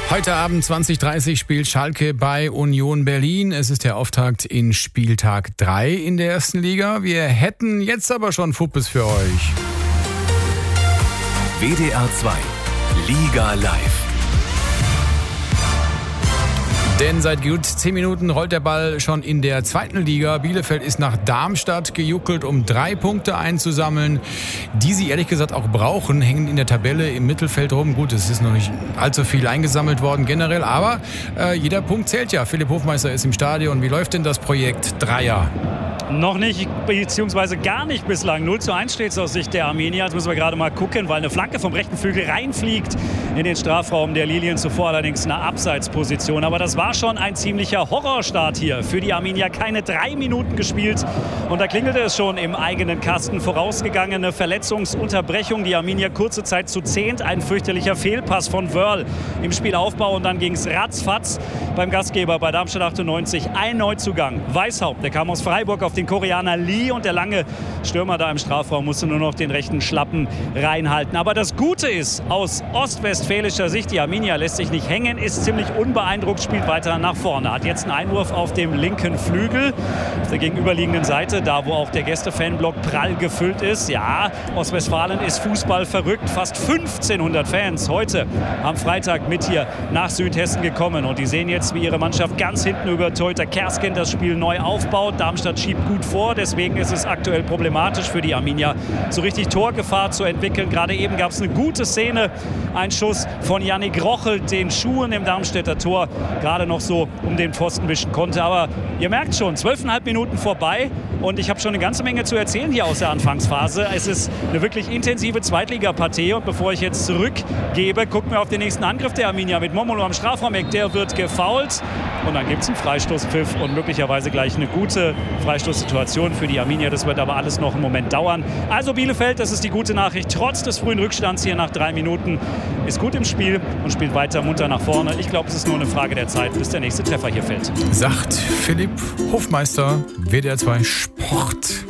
Heute Abend 20:30 spielt Schalke bei Union Berlin. Es ist der Auftakt in Spieltag 3 in der ersten Liga. Wir hätten jetzt aber schon Fuppes für euch. WDR 2 Liga Live. Denn seit gut 10 Minuten rollt der Ball schon in der zweiten Liga. Bielefeld ist nach Darmstadt gejuckelt, um 3 Punkte einzusammeln, die sie ehrlich gesagt auch brauchen, hängen in der Tabelle im Mittelfeld rum. Gut, es ist noch nicht allzu viel eingesammelt worden generell, aber jeder Punkt zählt ja. Philipp Hofmeister ist im Stadion. Wie läuft denn das Projekt Dreier? Noch nicht, beziehungsweise gar nicht bislang. 0:1 steht es aus Sicht der Armenier. Jetzt müssen wir gerade mal gucken, weil eine Flanke vom rechten Flügel reinfliegt in den Strafraum der Lilien. Zuvor allerdings eine Abseitsposition. Aber das war schon ein ziemlicher Horrorstart hier für die Armenier. Keine 3 Minuten gespielt und da klingelte es schon im eigenen Kasten. Vorausgegangene Verletzungsunterbrechung. Die Armenier kurze Zeit zu 10. Ein fürchterlicher Fehlpass von Wörl im Spielaufbau und dann ging es ratzfatz beim Gastgeber bei Darmstadt 98. Ein Neuzugang, Weishaupt, der kam aus Freiburg auf den Koreaner Lee und der lange Stürmer da im Strafraum musste nur noch den rechten Schlappen reinhalten. Aber das Gute ist, aus ostwestfälischer Sicht, die Arminia lässt sich nicht hängen, ist ziemlich unbeeindruckt, spielt weiter nach vorne. Hat jetzt einen Einwurf auf dem linken Flügel, auf der gegenüberliegenden Seite, da wo auch der Gäste-Fanblock prall gefüllt ist. Ja, Ostwestfalen ist Fußball verrückt. Fast 1500 Fans heute am Freitag mit hier nach Südhessen gekommen. Und die sehen jetzt, wie ihre Mannschaft ganz hinten über Torhüter Kersken das Spiel neu aufbaut. Darmstadt schiebt gut vor, deswegen ist es aktuell problematisch für die Arminia, so richtig Torgefahr zu entwickeln. Gerade eben gab es eine gute Szene, ein Schuss von Yannick Rochel, den Schuhen im Darmstädter Tor gerade noch so um den Pfosten wischen konnte. Aber ihr merkt schon, 12,5 Minuten vorbei und ich habe schon eine ganze Menge zu erzählen hier aus der Anfangsphase. Es ist eine wirklich intensive Zweitligapartie und bevor ich jetzt zurückgebe, gucken wir auf den nächsten Angriff der Arminia mit Momolo am Strafraumeck. Der wird gefoult und dann gibt es einen Freistoßpfiff und möglicherweise gleich eine gute Freistoßsituation für die Arminia. Das wird aber alles noch einen Moment dauern. Also Bielefeld, das ist die gute Nachricht, trotz des frühen Rückstands hier nach 3 Minuten, ist gut im Spiel und spielt weiter munter nach vorne. Ich glaube, es ist nur eine Frage der Zeit, bis der nächste Treffer hier fällt. Sagt Philipp Hofmeister, WDR 2 Sport.